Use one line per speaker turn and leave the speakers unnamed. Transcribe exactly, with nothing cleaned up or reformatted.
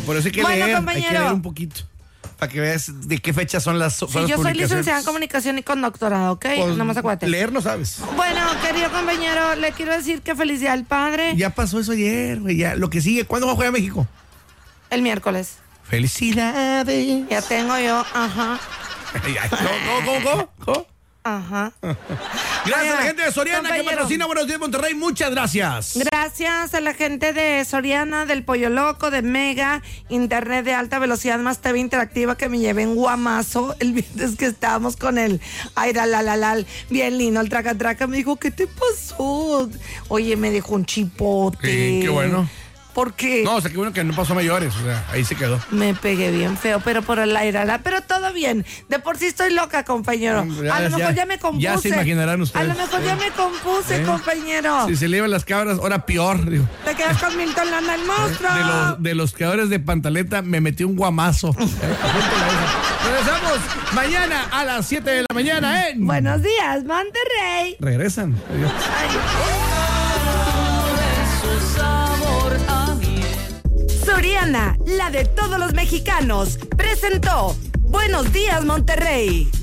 por eso hay que
bueno,
leer,
compañero.
hay que leer un poquito. Para que veas de qué fechas son las, son
Sí,
las
yo soy
publicaciones.
licenciada en comunicación y con doctorado, ¿ok?
Pues,
no más acuérdate.
Leer no sabes.
Bueno, querido compañero, le quiero decir que feliz día al padre.
Ya pasó eso ayer, güey. Ya. Lo que sigue, ¿cuándo va a jugar México?
El miércoles.
Felicidades.
Ya tengo yo, ajá.
¿Cómo, cómo, cómo? ¿Cómo?
Ajá.
Gracias a la gente de Soriana
Compañero.
que patrocina Buenos Días Monterrey. Muchas gracias.
Gracias a la gente de Soriana, del Pollo Loco, de Mega, Internet de alta velocidad más T V interactiva que me llevé en guamazo el viernes que estábamos con el aira la la la bien lindo, el traca traca. Me dijo, ¿qué te pasó? Oye, me dejó un chipote.
Sí, qué bueno.
¿Por qué?
No, o sea, qué bueno que no pasó a mayores. O sea, ahí se quedó.
Me pegué bien feo, pero por el aire, la, pero todo bien. De por sí estoy loca, compañero.
Ya,
a lo mejor
ya,
ya me compuse.
ya se imaginarán ustedes.
A lo mejor
Sí.
ya me compuse,
¿Eh?
compañero.
Si se le iban las cabras, ahora peor. Digo.
Te quedas con Milton Landa, el monstruo.
De los, de los creadores de Pantaleta me metí un guamazo. Regresamos mañana a las siete de la mañana en...
Buenos días, Monterrey.
Regresan. Adiós.
Soriana, la de todos los mexicanos, presentó Buenos días, Monterrey.